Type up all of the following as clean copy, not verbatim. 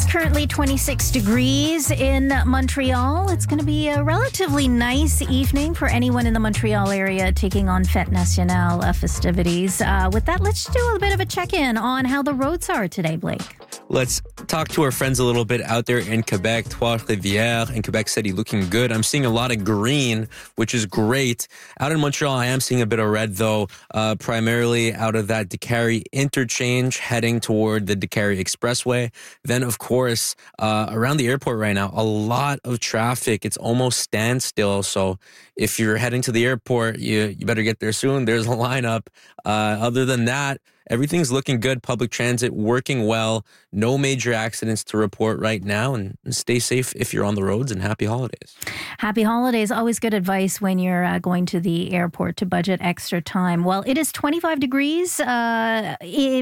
Currently 26 degrees in Montreal. It's going to be a relatively nice evening for anyone in the Montreal area taking on Fête Nationale festivities. With that, let's do a bit of a check-in on how the roads are today, Blake. Let's talk to our friends a little bit out there in Quebec. Trois-Rivières in Quebec City looking good. I'm seeing a lot of green, which is great. Out in Montreal, I am seeing a bit of red, though, primarily out of that Décarie interchange heading toward the Décarie Expressway. Then, of course, around the airport right now, a lot of traffic. It's almost standstill. So if you're heading to the airport, you better get there soon. There's a lineup. Other than that, everything's looking good. Public transit working well. No major accidents to report right now. And stay safe if you're on the roads, and happy holidays. Happy holidays. Always good advice when you're going to the airport to budget extra time. Well, it is 25 degrees from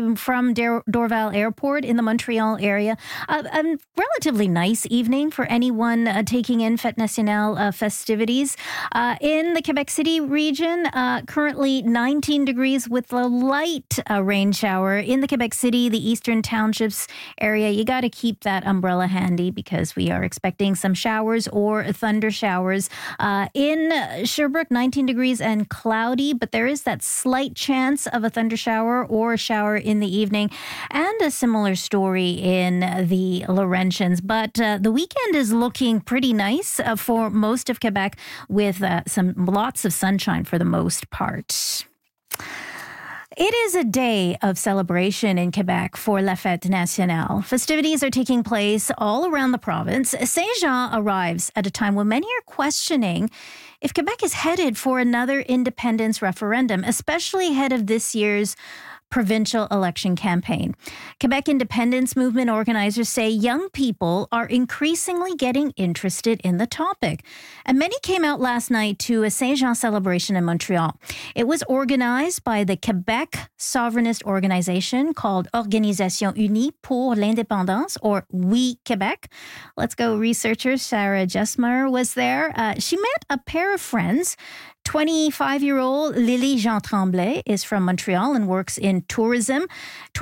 Dorval Airport in the Montreal area. A relatively nice evening for anyone taking in Fête Nationale festivities. In the Quebec City region, currently 19 degrees with a light rain shower. In the Quebec City, the Eastern Townships area, you got to keep that umbrella handy because we are expecting some showers or thunder showers. In Sherbrooke, 19 degrees and cloudy, but there is that slight chance of a thunder shower or a shower in the evening. And a similar story in the Laurentians. But the weekend is looking pretty nice for most of Quebec with lots of sunshine for the most part. It is a day of celebration in Quebec for La Fête Nationale. Festivities are taking place all around the province. Saint-Jean arrives at a time when many are questioning if Quebec is headed for another independence referendum, especially ahead of this year's provincial election campaign. Quebec independence movement organizers say young people are increasingly getting interested in the topic. And many came out last night to a Saint-Jean celebration in Montreal. It was organized by the Quebec sovereignist organization called Organisation Unie pour l'Indépendance, or Oui Québec. Let's Go researcher Sarah Jesmer was there. She met a pair of friends. 25-year-old Lily Jean Tremblay is from Montreal and works in tourism.